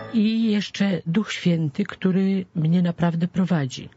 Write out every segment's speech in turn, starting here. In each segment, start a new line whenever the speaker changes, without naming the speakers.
i jeszcze Duch Święty, który mnie naprawdę prowadzi.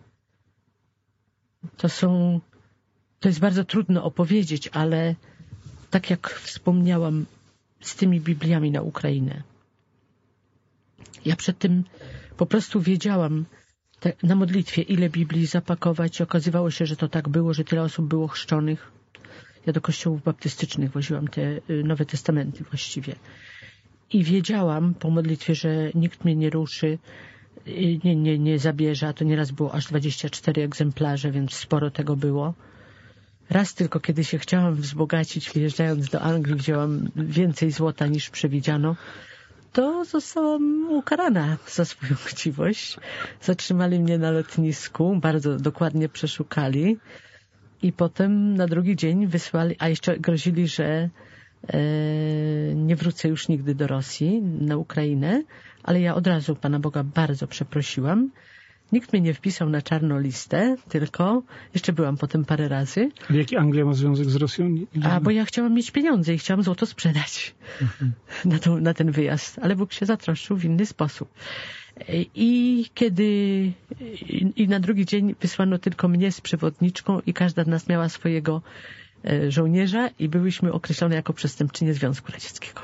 To jest bardzo trudno opowiedzieć, ale tak jak wspomniałam z tymi Bibliami na Ukrainę. Ja przed tym po prostu wiedziałam na modlitwie, ile Biblii zapakować. Okazywało się, że to tak było, że tyle osób było chrzczonych. Ja do kościołów baptystycznych woziłam te Nowe Testamenty właściwie. I wiedziałam po modlitwie, że nikt mnie nie ruszy, nie zabierze. A to nieraz było aż 24 egzemplarze, więc sporo tego było. Raz tylko, kiedy się chciałam wzbogacić, wyjeżdżając do Anglii, wzięłam więcej złota niż przewidziano, to zostałam ukarana za swoją chciwość. Zatrzymali mnie na lotnisku, bardzo dokładnie przeszukali i potem na drugi dzień wysłali, a jeszcze grozili, że nie wrócę już nigdy do Rosji, na Ukrainę, ale ja od razu Pana Boga bardzo przeprosiłam. Nikt mnie nie wpisał na czarną listę, tylko jeszcze byłam potem parę razy.
Ale jaki Anglia ma związek z Rosją?
Bo ja chciałam mieć pieniądze i chciałam złoto sprzedać na ten wyjazd, ale Bóg się zatroszczył w inny sposób. I na drugi dzień wysłano tylko mnie z przewodniczką i każda z nas miała swojego żołnierza i byłyśmy określone jako przestępczynie Związku Radzieckiego.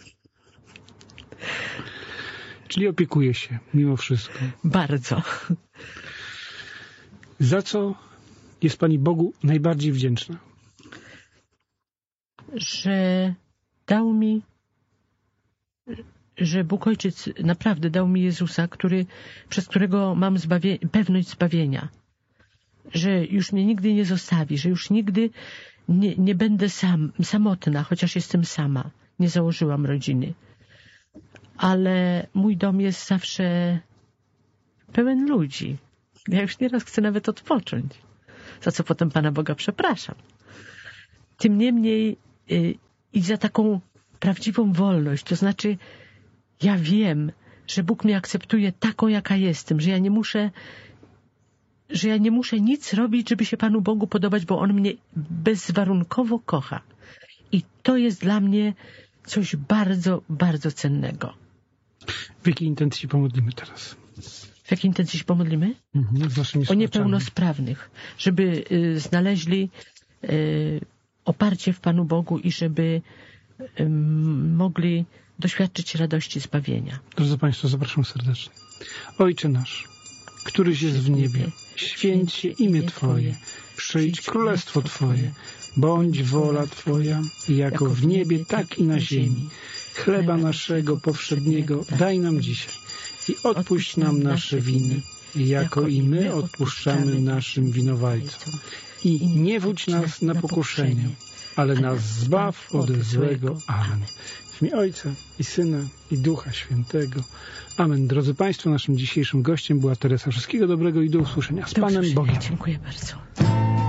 Czyli opiekuje się mimo wszystko.
Bardzo.
Za co jest Pani Bogu najbardziej wdzięczna?
Że dał mi, że Bóg Ojciec naprawdę dał mi Jezusa, przez którego mam pewność zbawienia. Że już mnie nigdy nie zostawi, że już nigdy nie będę samotna, chociaż jestem sama. Nie założyłam rodziny. Ale mój dom jest zawsze pełen ludzi. Ja już nieraz chcę nawet odpocząć, za co potem Pana Boga przepraszam. Tym niemniej i za taką prawdziwą wolność, to znaczy ja wiem, że Bóg mnie akceptuje taką, jaka jestem, że ja nie muszę nic robić, żeby się Panu Bogu podobać, bo On mnie bezwarunkowo kocha. I to jest dla mnie coś bardzo, bardzo cennego.
W jakiej intencji się pomodlimy teraz?
W jakiej intencji się pomodlimy? O niepełnosprawnych, żeby znaleźli oparcie w Panu Bogu i żeby mogli doświadczyć radości zbawienia.
Drodzy Państwo, zapraszam serdecznie. Ojcze nasz, któryś jest w niebie, święć się imię Twoje, przyjdź królestwo Twoje, bądź wola Twoja, jako w niebie, tak i na ziemi. Chleba naszego powszedniego daj nam dzisiaj i odpuść nam nasze winy, jako i my odpuszczamy naszym winowajcom. I nie wódź nas na pokuszenie, ale nas zbaw ode złego. Amen. W imię Ojca i Syna i Ducha Świętego. Amen. Drodzy Państwo, naszym dzisiejszym gościem była Teresa. Wszystkiego dobrego i do usłyszenia. Z Panem Bogiem.
Dziękuję bardzo.